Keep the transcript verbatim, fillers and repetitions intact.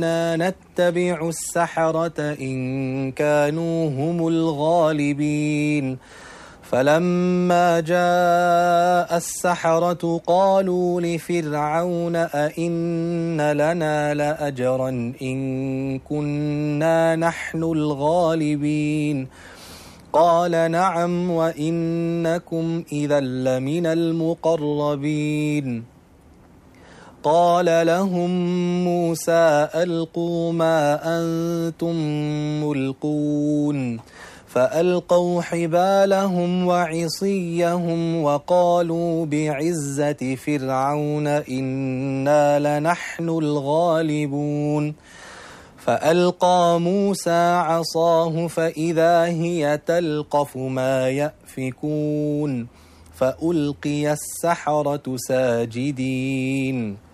نتبع السحرة إن كانوا هم الغالبين. فلما جاء السحرة قالوا لفرعون أئن لنا لأجرا إن كنا نحن الغالبين. قال نعم وإنكم إذا لمن المقربين. قال لهم موسى ألقوا ما أنتم ملقون. فألقوا حبالهم وعصيهم وقالوا بعزة فرعون إنا لنحن الغالبون. فألقى موسى عصاه فإذا هي تلقف ما يأفكون. فألقي السحرة ساجدين